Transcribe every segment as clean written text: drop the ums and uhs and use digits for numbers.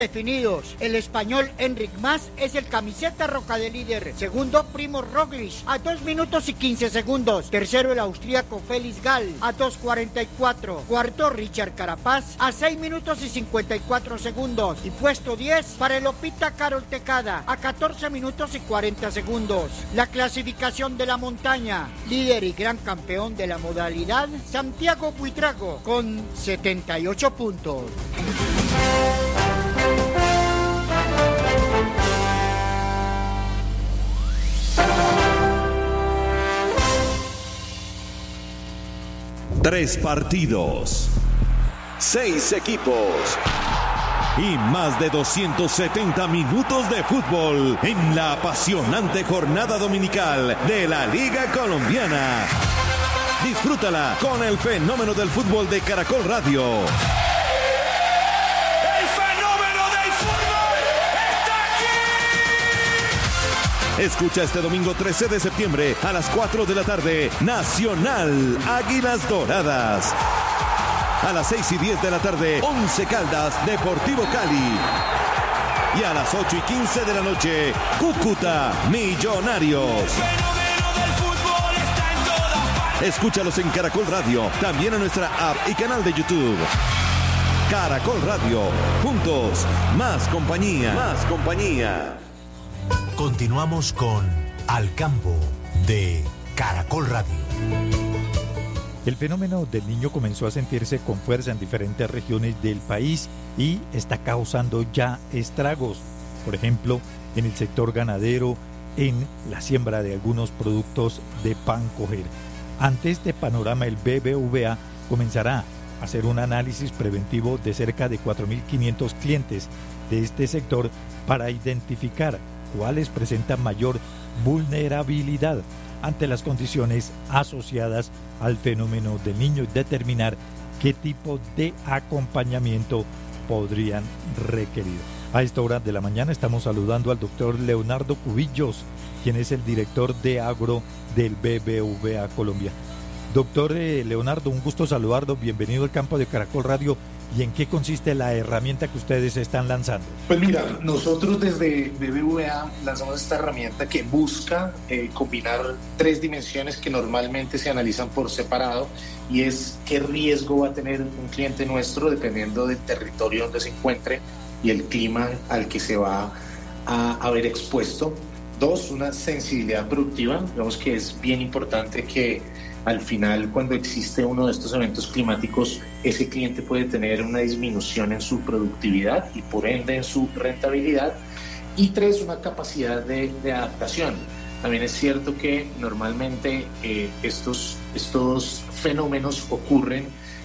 definidos. El español Enric Mas es el camiseta roja de líder. Segundo, Primo Roglic a 2 minutos y 15 segundos. Tercero, el austríaco Félix Gall a 2:44. Cuarto, Richard Carapaz a 6 minutos y 54 segundos. Y puesto 10 para el Opita Carol Tecada a 14 minutos y 40 segundos. La clasificación de la montaña. Líder y gran campeón de la modalidad, Santiago Buitrago con 78 puntos. Tres partidos, 6 equipos y más de 270 minutos de fútbol en la apasionante jornada dominical de la Liga Colombiana. Disfrútala con el fenómeno del fútbol de Caracol Radio. Escucha este domingo 13 de septiembre a las 4 de la tarde, Nacional Águilas Doradas. A las 6:10 de la tarde, Once Caldas Deportivo Cali. Y a las 8:15 de la noche, Cúcuta Millonarios. Escúchalos en Caracol Radio, también en nuestra app y canal de YouTube. Caracol Radio, juntos, más compañía. Más compañía. Continuamos con Al Campo de Caracol Radio. El fenómeno del Niño comenzó a sentirse con fuerza en diferentes regiones del país y está causando ya estragos. Por ejemplo, en el sector ganadero, en la siembra de algunos productos de pan coger. Ante este panorama, el BBVA comenzará a hacer un análisis preventivo de cerca de 4.500 clientes de este sector para identificar cuáles presentan mayor vulnerabilidad ante las condiciones asociadas al fenómeno del Niño y determinar qué tipo de acompañamiento podrían requerir. A esta hora de la mañana estamos saludando al doctor Leonardo Cubillos, quien es el director de Agro del BBVA Colombia. Doctor Leonardo, un gusto saludarlo, bienvenido al campo de Caracol Radio. ¿Y en qué consiste la herramienta que ustedes están lanzando? Pues mira, nosotros desde BBVA lanzamos esta herramienta que busca combinar 3 dimensiones que normalmente se analizan por separado, y es qué riesgo va a tener un cliente nuestro dependiendo del territorio donde se encuentre y el clima al que se va a ver expuesto. 2, una sensibilidad productiva. Vemos que es bien importante que al final, cuando existe uno de estos eventos climáticos, ese cliente puede tener una disminución en su productividad y por ende en su rentabilidad. Y 3, una capacidad de adaptación. También es cierto que normalmente estos fenómenos ocurren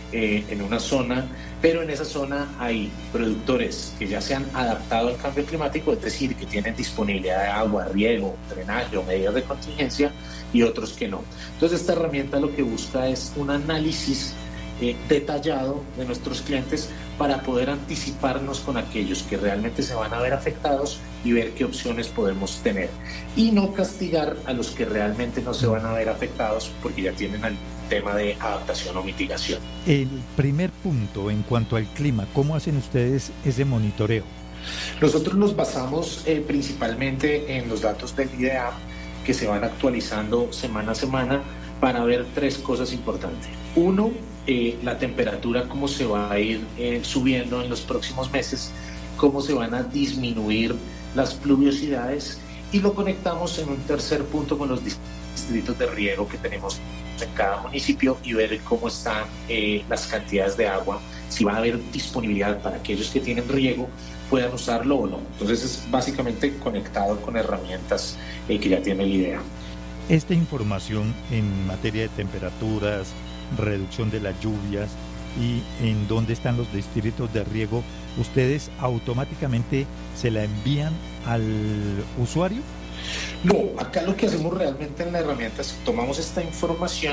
en una zona, pero en esa zona hay productores que ya se han adaptado al cambio climático, es decir, que tienen disponibilidad de agua, riego, drenaje o medidas de contingencia, y otros que no. Entonces esta herramienta lo que busca es un análisis detallado de nuestros clientes para poder anticiparnos con aquellos que realmente se van a ver afectados y ver qué opciones podemos tener, y no castigar a los que realmente no se van a ver afectados porque ya tienen el tema de adaptación o mitigación. El primer punto en cuanto al clima, ¿cómo hacen ustedes ese monitoreo? Nosotros nos basamos principalmente en los datos del IDEAM que se van actualizando semana a semana para ver 3 cosas importantes. 1, la temperatura, cómo se va a ir subiendo en los próximos meses, cómo se van a disminuir las pluviosidades, y lo conectamos en un tercer punto con los distritos de riego que tenemos en cada municipio y ver cómo están las cantidades de agua, si va a haber disponibilidad para aquellos que tienen riego puedan usarlo o no. Entonces es básicamente conectado con herramientas que ya tiene el IDEA. Esta información en materia de temperaturas, reducción de las lluvias y en dónde están los distritos de riego, ¿ustedes automáticamente se la envían al usuario? No, acá lo que hacemos realmente en la herramienta es tomamos esta información,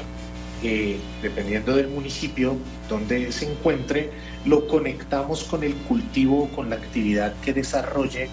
dependiendo del municipio donde se encuentre, lo conectamos con el cultivo, con la actividad que desarrolle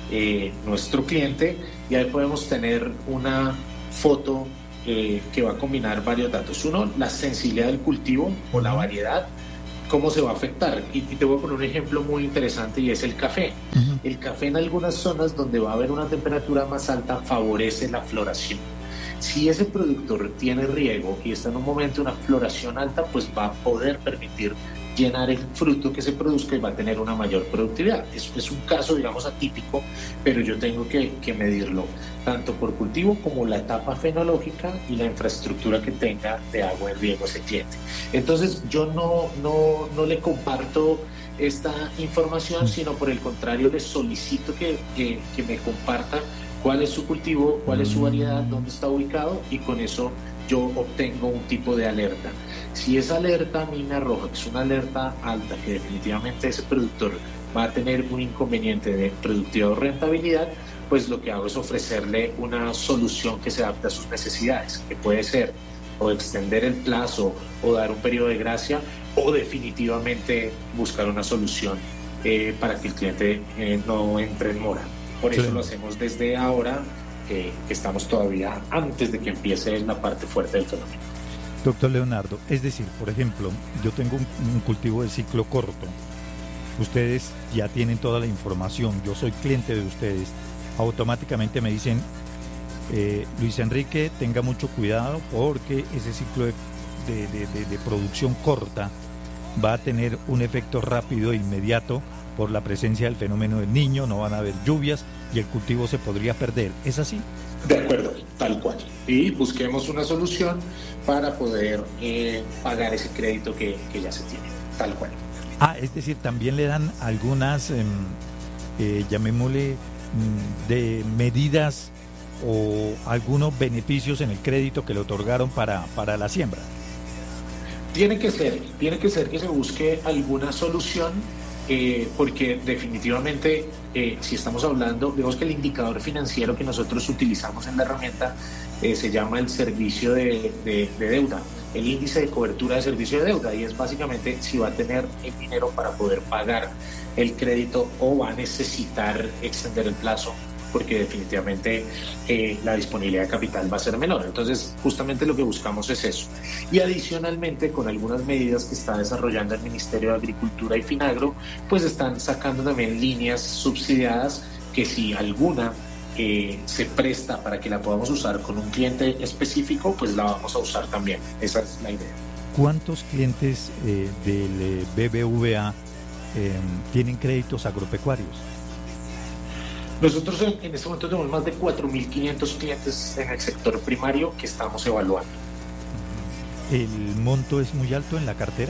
nuestro cliente, y ahí podemos tener una foto que va a combinar varios datos. 1, la sensibilidad del cultivo o la variedad. ¿cómo se va a afectar? Y te voy a poner un ejemplo muy interesante y es el café. Uh-huh. El café en algunas zonas donde va a haber una temperatura más alta favorece la floración. Si ese productor tiene riego y está en un momento de una floración alta, pues va a poder permitir llenar el fruto que se produzca y va a tener una mayor productividad. Es un caso, digamos, atípico, pero yo tengo que medirlo tanto por cultivo como la etapa fenológica y la infraestructura que tenga de agua en riego ese cliente. Entonces yo no le comparto esta información, sino por el contrario le solicito que me comparta cuál es su cultivo, cuál es su variedad, dónde está ubicado, y con eso yo obtengo un tipo de alerta. Si esa alerta a mí me arroja que es una alerta alta, que definitivamente ese productor va a tener un inconveniente de productividad o rentabilidad, pues lo que hago es ofrecerle una solución que se adapte a sus necesidades, que puede ser o extender el plazo o dar un periodo de gracia, o definitivamente buscar una solución para que el cliente no entre en mora. Por eso lo hacemos desde ahora, que estamos todavía antes de que empiece la parte fuerte del fenómeno. Doctor Leonardo, es decir, por ejemplo, yo tengo un cultivo de ciclo corto, ustedes ya tienen toda la información, yo soy cliente de ustedes, automáticamente me dicen, Luis Enrique, tenga mucho cuidado porque ese ciclo de producción corta va a tener un efecto rápido e inmediato por la presencia del fenómeno del Niño, no van a haber lluvias y el cultivo se podría perder. ¿Es así? De acuerdo, tal cual. Y busquemos una solución para poder pagar ese crédito que ya se tiene, tal cual. Es decir, también le dan algunas, llamémosle, de medidas o algunos beneficios en el crédito que le otorgaron para la siembra. Tiene que ser que se busque alguna solución. Porque definitivamente si estamos hablando, digamos que el indicador financiero que nosotros utilizamos en la herramienta se llama el servicio de deuda, el índice de cobertura de servicio de deuda, y es básicamente si va a tener el dinero para poder pagar el crédito o va a necesitar extender el plazo, porque definitivamente la disponibilidad de capital va a ser menor. Entonces, justamente lo que buscamos es eso. Y adicionalmente, con algunas medidas que está desarrollando el Ministerio de Agricultura y Finagro, pues están sacando también líneas subsidiadas que si alguna se presta para que la podamos usar con un cliente específico, pues la vamos a usar también. Esa es la idea. ¿Cuántos clientes del BBVA tienen créditos agropecuarios? Nosotros en este momento tenemos más de 4.500 clientes en el sector primario que estamos evaluando. ¿El monto es muy alto en la cartera?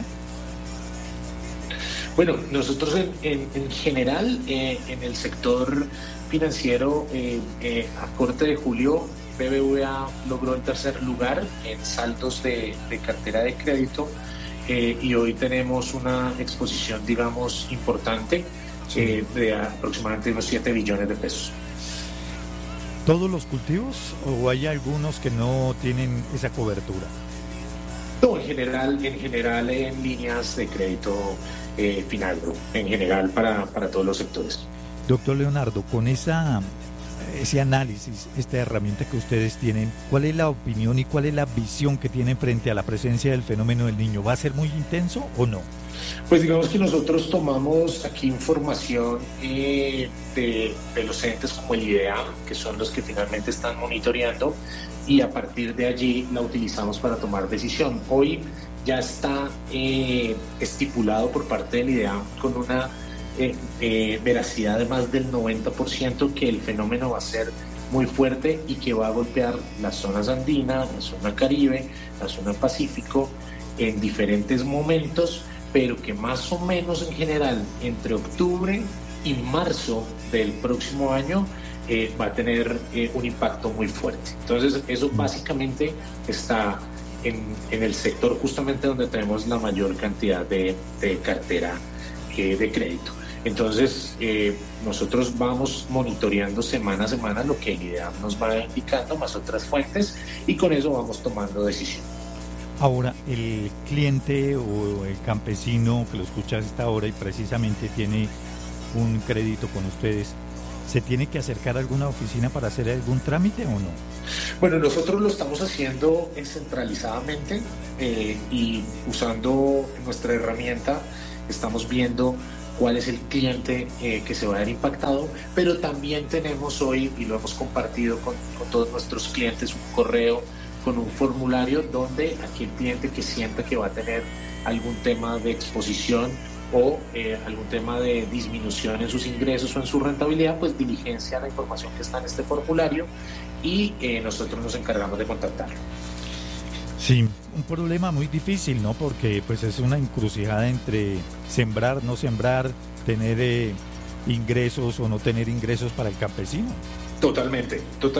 Bueno, nosotros en general en el sector financiero a corte de julio BBVA logró el tercer lugar en saldos de cartera de crédito y hoy tenemos una exposición, digamos, importante. De aproximadamente unos 7 billones de pesos. ¿Todos los cultivos o hay algunos que no tienen esa cobertura? No, en general en líneas de crédito Finagro, en general para todos los sectores. Doctor Leonardo, con ese análisis, esta herramienta que ustedes tienen, ¿cuál es la opinión y cuál es la visión que tienen frente a la presencia del fenómeno del Niño? ¿Va a ser muy intenso o no? Pues digamos que nosotros tomamos aquí información de los entes como el IDEAM, que son los que finalmente están monitoreando, y a partir de allí la utilizamos para tomar decisión. Hoy ya está estipulado por parte del IDEAM con una veracidad de más del 90% que el fenómeno va a ser muy fuerte y que va a golpear las zonas andinas, la zona Caribe, la zona Pacífico en diferentes momentos, pero que más o menos en general entre octubre y marzo del próximo año va a tener un impacto muy fuerte. Entonces eso básicamente está en el sector justamente donde tenemos la mayor cantidad de cartera de crédito. Entonces nosotros vamos monitoreando semana a semana lo que el IDEAM nos va indicando, más otras fuentes, y con eso vamos tomando decisiones. Ahora, el cliente o el campesino que lo escucha a esta hora y precisamente tiene un crédito con ustedes, ¿Se tiene que acercar a alguna oficina para hacer algún trámite o no? Bueno, nosotros lo estamos haciendo centralizadamente y usando nuestra herramienta estamos viendo cuál es el cliente que se va a ver impactado, pero también tenemos hoy, y lo hemos compartido con todos nuestros clientes, un correo con un formulario donde aquel cliente que sienta que va a tener algún tema de exposición o algún tema de disminución en sus ingresos o en su rentabilidad, pues diligencia la información que está en este formulario y nosotros nos encargamos de contactarlo. Sí, un problema muy difícil, ¿no? Porque pues es una encrucijada entre sembrar, no sembrar, tener ingresos o no tener ingresos para el campesino. Totalmente,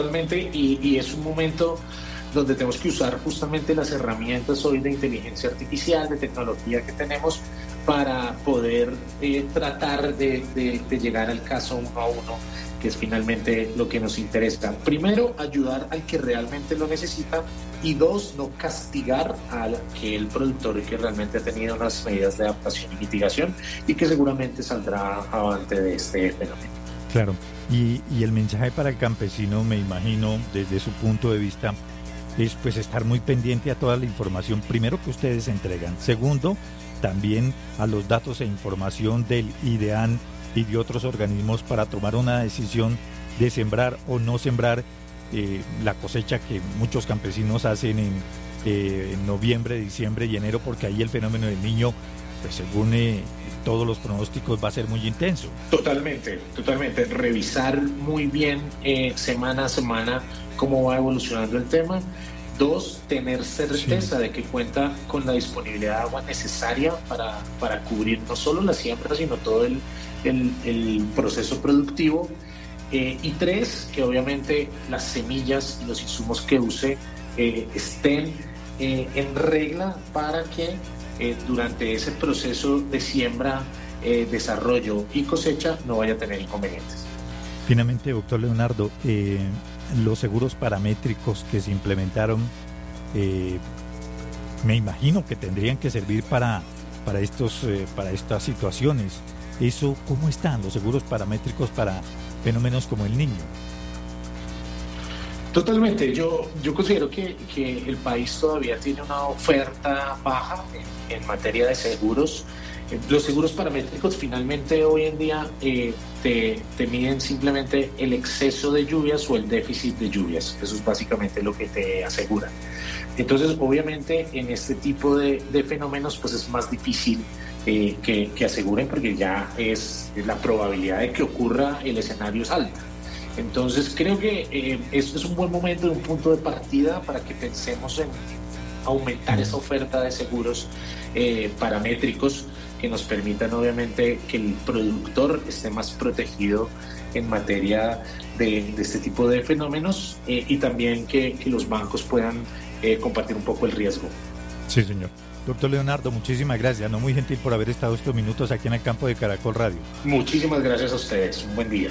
y es un momento donde tenemos que usar justamente las herramientas hoy de inteligencia artificial, de tecnología que tenemos para poder tratar de llegar al caso uno a uno, que es finalmente lo que nos interesa. Primero, ayudar al que realmente lo necesita, y dos, no castigar a aquel productor que realmente ha tenido unas medidas de adaptación y mitigación y que seguramente saldrá avante de este fenómeno. Claro, y el mensaje para el campesino, me imagino, desde su punto de vista, es pues estar muy pendiente a toda la información, primero que ustedes entregan, segundo, también a los datos e información del IDEAN y de otros organismos para tomar una decisión de sembrar o no sembrar la cosecha que muchos campesinos hacen en noviembre, diciembre y enero, porque ahí el fenómeno del Niño, pues según todos los pronósticos, va a ser muy intenso. Totalmente. Revisar muy bien semana a semana cómo va evolucionando el tema. Dos, tener certeza de que cuenta con la disponibilidad de agua necesaria para cubrir no solo la siembra, sino todo el proceso productivo. Y tres, que obviamente las semillas y los insumos que use estén en regla para que durante ese proceso de siembra, desarrollo y cosecha no vaya a tener inconvenientes. Finalmente, doctor Leonardo, los seguros paramétricos que se implementaron, me imagino que tendrían que servir para estas situaciones. ¿Eso cómo están los seguros paramétricos para fenómenos como el Niño? Totalmente, yo considero que el país todavía tiene una oferta baja en materia de seguros. Los seguros paramétricos finalmente hoy en día te miden simplemente el exceso de lluvias o el déficit de lluvias. Eso es básicamente lo que te aseguran. Entonces, obviamente, en este tipo de fenómenos, pues es más difícil que aseguren, porque ya es la probabilidad de que ocurra el escenario es alta. Entonces, creo que esto es un buen momento, un punto de partida para que pensemos en aumentar esa oferta de seguros paramétricos que nos permitan, obviamente, que el productor esté más protegido en materia de este tipo de fenómenos y también que los bancos puedan compartir un poco el riesgo. Sí, señor. Doctor Leonardo, muchísimas gracias. No, muy gentil por haber estado estos minutos aquí en el campo de Caracol Radio. Muchísimas gracias a ustedes. Un buen día.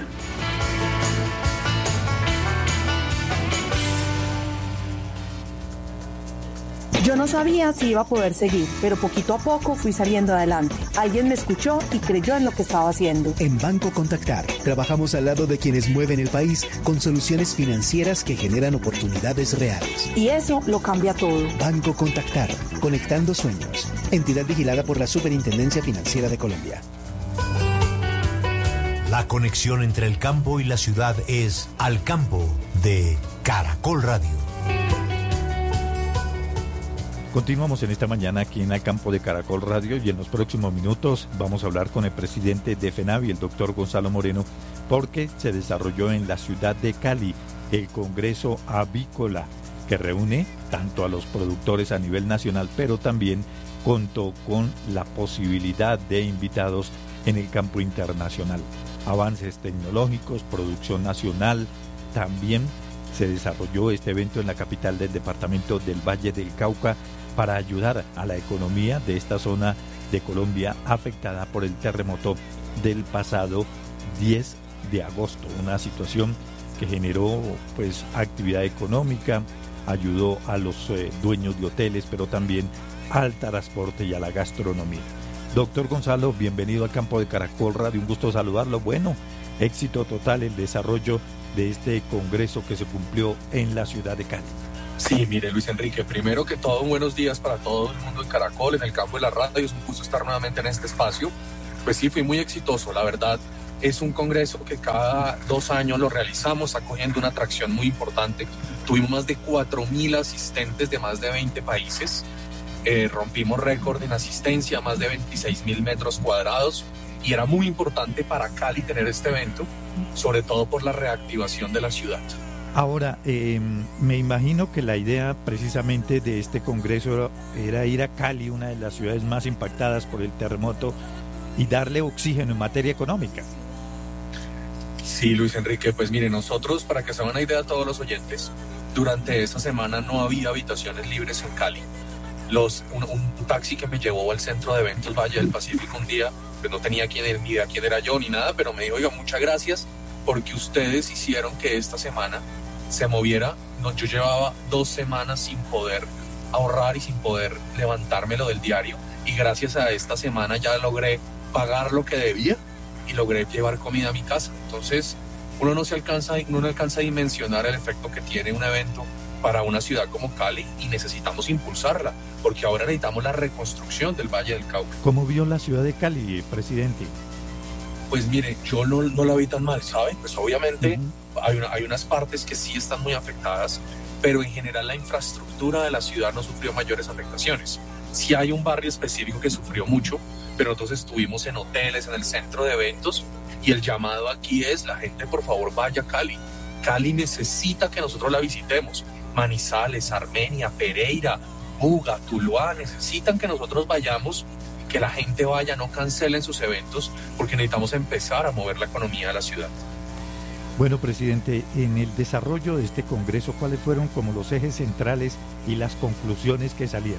Yo no sabía si iba a poder seguir, pero poquito a poco fui saliendo adelante. Alguien me escuchó y creyó en lo que estaba haciendo. En Banco Contactar, trabajamos al lado de quienes mueven el país con soluciones financieras que generan oportunidades reales. Y eso lo cambia todo. Banco Contactar, conectando sueños. Entidad vigilada por la Superintendencia Financiera de Colombia. La conexión entre el campo y la ciudad es Al Campo de Caracol Radio. Continuamos en esta mañana aquí en el campo de Caracol Radio y en los próximos minutos vamos a hablar con el presidente de FENAVI, el doctor Gonzalo Moreno, porque se desarrolló en la ciudad de Cali el Congreso Avícola, que reúne tanto a los productores a nivel nacional, pero también contó con la posibilidad de invitados en el campo internacional. Avances tecnológicos, producción nacional, también se desarrolló este evento en la capital del departamento del Valle del Cauca, para ayudar a la economía de esta zona de Colombia afectada por el terremoto del pasado 10 de agosto. Una situación que generó pues actividad económica, ayudó a los dueños de hoteles, pero también al transporte y a la gastronomía. Doctor Gonzalo, bienvenido al campo de Caracol Radio, un gusto saludarlo. Bueno, éxito total el desarrollo de este congreso que se cumplió en la ciudad de Cali. Sí, mire, Luis Enrique, primero que todo, buenos días para todo el mundo en Caracol, en el campo de la radio. Es un gusto estar nuevamente en este espacio. Pues sí, fui muy exitoso, la verdad. Es un congreso que cada 2 años lo realizamos, acogiendo una atracción muy importante. Tuvimos más de 4.000 asistentes de más de 20 países. Rompimos récord en asistencia, más de 26.000 metros cuadrados. Y era muy importante para Cali tener este evento, sobre todo por la reactivación de la ciudad. Ahora, me imagino que la idea precisamente de este congreso era ir a Cali, una de las ciudades más impactadas por el terremoto, y darle oxígeno en materia económica. Sí, Luis Enrique, pues mire, nosotros, para que se hagan una idea a todos los oyentes, durante esa semana no había habitaciones libres en Cali. Un taxi que me llevó al centro de eventos Valle del Pacífico un día, pues no tenía ni idea quién era yo ni nada, pero me dijo, oiga, muchas gracias porque ustedes hicieron que esta semana se moviera. No, yo llevaba 2 semanas sin poder ahorrar y sin poder levantármelo del diario, y gracias a esta semana ya logré pagar lo que debía y logré llevar comida a mi casa. Entonces uno no alcanza a dimensionar el efecto que tiene un evento para una ciudad como Cali, y necesitamos impulsarla porque ahora necesitamos la reconstrucción del Valle del Cauca. ¿Cómo vio la ciudad de Cali, presidente? Pues mire, yo no la vi tan mal, ¿sabe? Pues obviamente hay unas partes que sí están muy afectadas, pero en general la infraestructura de la ciudad no sufrió mayores afectaciones. Sí hay un barrio específico que sufrió mucho, pero nosotros estuvimos en hoteles, en el centro de eventos, y el llamado aquí es, la gente por favor vaya a Cali. Cali necesita que nosotros la visitemos. Manizales, Armenia, Pereira, Buga, Tuluá, necesitan que nosotros vayamos, que la gente vaya, no cancelen sus eventos, porque necesitamos empezar a mover la economía de la ciudad. Bueno, presidente, en el desarrollo de este congreso, ¿cuáles fueron como los ejes centrales y las conclusiones que salieron?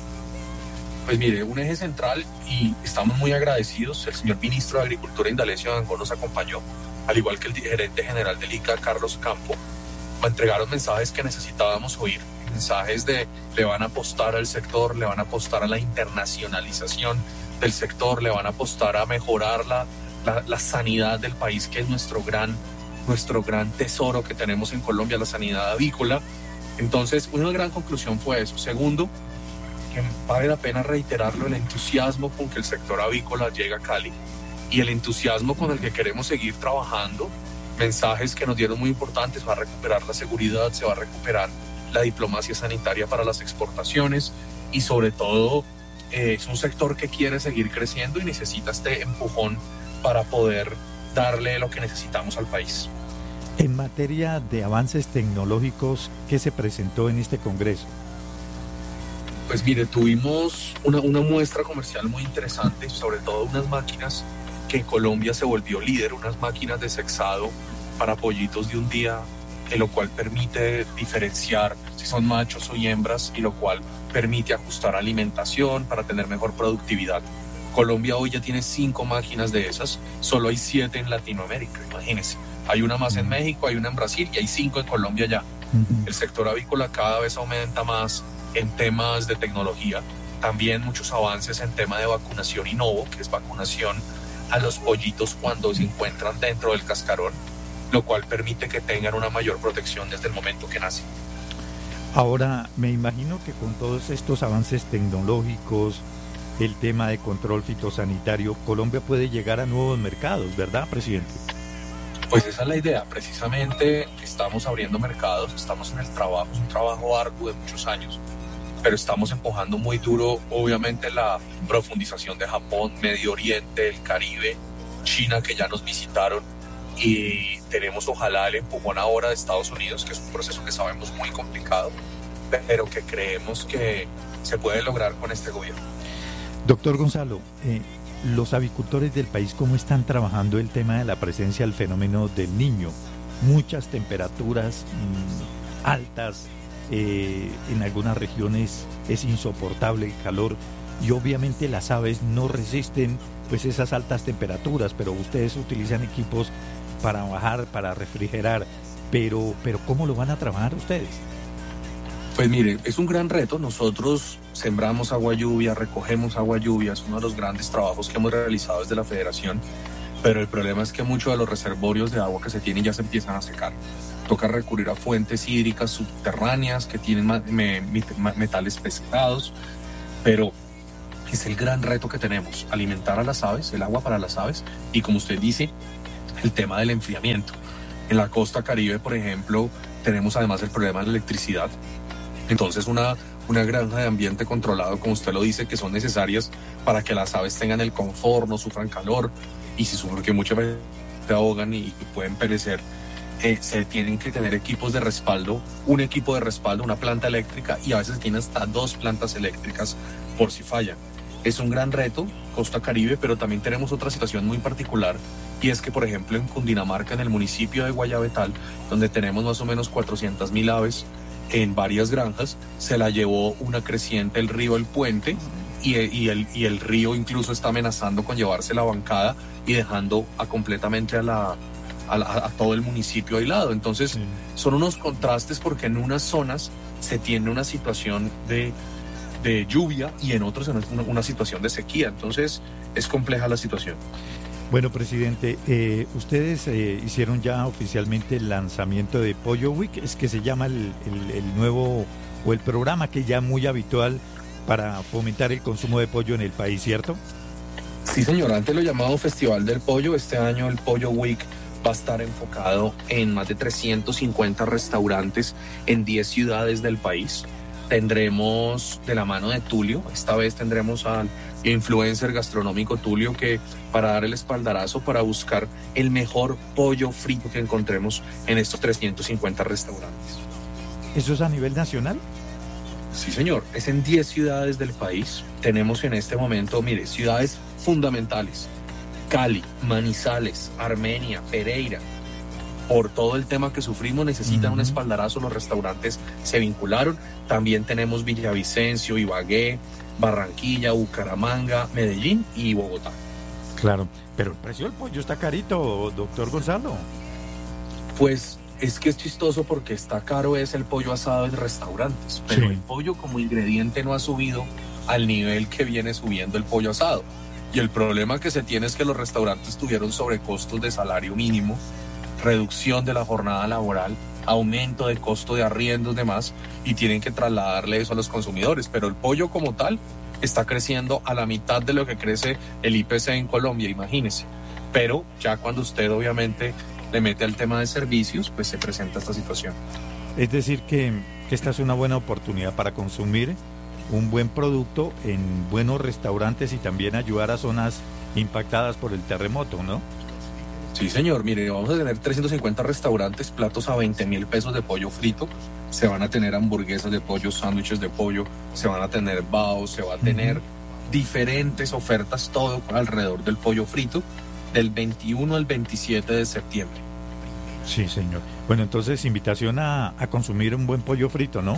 Pues mire, un eje central, y estamos muy agradecidos, el señor ministro de Agricultura, Indalecio Arango, nos acompañó, al igual que el gerente general del ICA, Carlos Campo. Me entregaron mensajes que necesitábamos oír, mensajes de le van a apostar al sector, le van a apostar a la internacionalización del sector, le van a apostar a mejorar la sanidad del país, que es nuestro gran tesoro que tenemos en Colombia, la sanidad avícola. Entonces, una gran conclusión fue eso. Segundo, que vale la pena reiterarlo, el entusiasmo con que el sector avícola llega a Cali y el entusiasmo con el que queremos seguir trabajando. Mensajes que nos dieron muy importantes: se va a recuperar la seguridad, se va a recuperar la diplomacia sanitaria para las exportaciones, y sobre todo es un sector que quiere seguir creciendo y necesita este empujón para poder darle lo que necesitamos al país. En materia de avances tecnológicos, ¿qué se presentó en este congreso? Pues mire, tuvimos una muestra comercial muy interesante, sobre todo unas máquinas que en Colombia se volvió líder, unas máquinas de sexado para pollitos de un día, en lo cual permite diferenciar si son machos o hembras, y lo cual permite ajustar alimentación para tener mejor productividad. Colombia hoy ya tiene 5 máquinas de esas, solo hay 7 en Latinoamérica, imagínense. Hay una más en México, hay una en Brasil y hay 5 en Colombia ya. El sector avícola cada vez aumenta más en temas de tecnología. También muchos avances en tema de vacunación Innovo, que es vacunación a los pollitos cuando se encuentran dentro del cascarón, lo cual permite que tengan una mayor protección desde el momento que nacen. Ahora, me imagino que con todos estos avances tecnológicos, el tema de control fitosanitario, Colombia puede llegar a nuevos mercados, ¿verdad, presidente? Pues esa es la idea. Precisamente estamos abriendo mercados, estamos en el trabajo, es un trabajo arduo de muchos años, pero estamos empujando muy duro, obviamente, la profundización de Japón, Medio Oriente, el Caribe, China, que ya nos visitaron, y tenemos ojalá el empujón ahora de Estados Unidos, que es un proceso que sabemos muy complicado, pero que creemos que se puede lograr con este gobierno. Doctor Gonzalo, los avicultores del país, ¿cómo están trabajando el tema de la presencia del fenómeno del Niño? Muchas temperaturas altas, en algunas regiones es insoportable el calor, y obviamente las aves no resisten pues esas altas temperaturas, pero ustedes utilizan equipos para bajar, para refrigerar, pero ¿cómo lo van a trabajar ustedes? Pues mire, es un gran reto. Nosotros sembramos agua lluvia, recogemos agua lluvia, es uno de los grandes trabajos que hemos realizado desde la Federación, pero el problema es que muchos de los reservorios de agua que se tienen ya se empiezan a secar. Toca recurrir a fuentes hídricas subterráneas que tienen metales pesados, pero es el gran reto que tenemos, alimentar a las aves, el agua para las aves, y como usted dice, el tema del enfriamiento. En la costa Caribe, por ejemplo, tenemos además el problema de la electricidad. Entonces una granja de ambiente controlado, como usted lo dice, que son necesarias para que las aves tengan el confort, no sufran calor, y si sufren, que muchas veces se ahogan y pueden perecer, se tienen que tener equipos de respaldo, un equipo de respaldo, una planta eléctrica, y a veces se tienen hasta 2 plantas eléctricas por si fallan. Es un gran reto, costa Caribe, pero también tenemos otra situación muy particular, y es que, por ejemplo, en Cundinamarca, en el municipio de Guayabetal, donde tenemos más o menos 400.000 aves en varias granjas, se la llevó una creciente el río El Puente, y el río incluso está amenazando con llevarse la bancada y dejando completamente a todo el municipio aislado. Entonces, son unos contrastes, porque en unas zonas se tiene una situación de lluvia y en otros una situación de sequía. Entonces, es compleja la situación. Bueno, presidente, ustedes hicieron ya oficialmente el lanzamiento de Pollo Week, es que se llama el nuevo, o el programa que ya muy habitual para fomentar el consumo de pollo en el país, ¿cierto? Sí, señor, antes lo llamado Festival del Pollo. Este año el Pollo Week va a estar enfocado en más de 350 restaurantes en 10 ciudades del país. Tendremos de la mano de Tulio, esta vez tendremos al influencer gastronómico Tulio, que para dar el espaldarazo, para buscar el mejor pollo frito que encontremos en estos 350 restaurantes. ¿Eso es a nivel nacional? Sí, señor, es en 10 ciudades del país. Tenemos en este momento, mire, ciudades fundamentales: Cali, Manizales, Armenia, Pereira. Por todo el tema que sufrimos, necesitan un espaldarazo, los restaurantes se vincularon. También tenemos Villavicencio, Ibagué, Barranquilla, Bucaramanga, Medellín y Bogotá. Claro, pero el precio del pollo está carito, doctor Gonzalo. Pues es que es chistoso, porque está caro es el pollo asado en restaurantes, pero el pollo como ingrediente no ha subido al nivel que viene subiendo el pollo asado. Y el problema que se tiene es que los restaurantes tuvieron sobrecostos de salario mínimo, reducción de la jornada laboral, aumento de costo de arriendos y demás, y tienen que trasladarle eso a los consumidores. Pero el pollo como tal está creciendo a la mitad de lo que crece el IPC en Colombia, imagínese. Pero ya cuando usted obviamente le mete al tema de servicios, pues se presenta esta situación. Es decir que esta es una buena oportunidad para consumir un buen producto en buenos restaurantes y también ayudar a zonas impactadas por el terremoto, ¿no? Sí, señor. Mire, vamos a tener 350 restaurantes, platos a 20.000 pesos de pollo frito. Se van a tener hamburguesas de pollo, sándwiches de pollo, se van a tener baos, se va a tener diferentes ofertas, todo alrededor del pollo frito, del 21 al 27 de septiembre. Sí, señor. Bueno, entonces invitación a consumir un buen pollo frito, ¿no?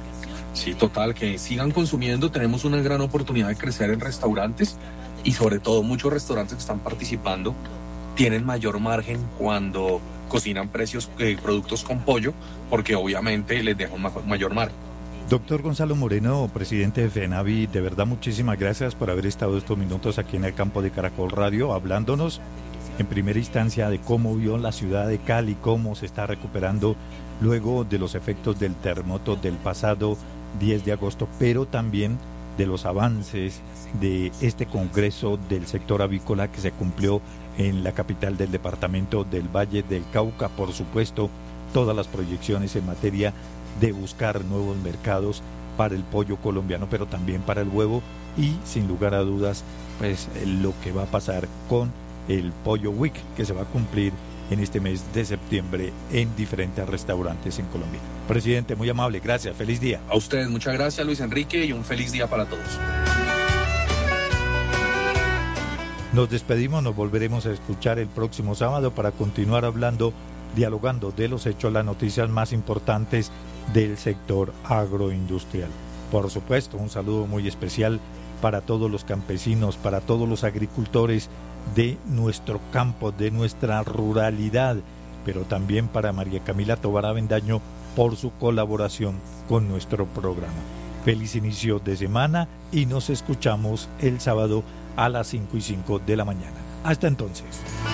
Sí, total, que sigan consumiendo. Tenemos una gran oportunidad de crecer en restaurantes, y sobre todo muchos restaurantes que están participando tienen mayor margen cuando cocinan productos con pollo, porque obviamente les deja un mayor margen. Doctor Gonzalo Moreno, presidente de FENAVI, de verdad muchísimas gracias por haber estado estos minutos aquí en el campo de Caracol Radio, hablándonos en primera instancia de cómo vio la ciudad de Cali, cómo se está recuperando luego de los efectos del terremoto del pasado 10 de agosto, pero también de los avances de este congreso del sector avícola que se cumplió en la capital del departamento del Valle del Cauca. Por supuesto, todas las proyecciones en materia de buscar nuevos mercados para el pollo colombiano, pero también para el huevo, y sin lugar a dudas, pues lo que va a pasar con el Pollo Week, que se va a cumplir en este mes de septiembre en diferentes restaurantes en Colombia. Presidente, muy amable, gracias, feliz día. A ustedes, muchas gracias, Luis Enrique, y un feliz día para todos. Nos despedimos, nos volveremos a escuchar el próximo sábado para continuar hablando, dialogando de los hechos, las noticias más importantes del sector agroindustrial. Por supuesto, un saludo muy especial para todos los campesinos, para todos los agricultores de nuestro campo, de nuestra ruralidad, pero también para María Camila Tovar Avendaño por su colaboración con nuestro programa. Feliz inicio de semana y nos escuchamos el sábado a las 5:05 de la mañana. Hasta entonces.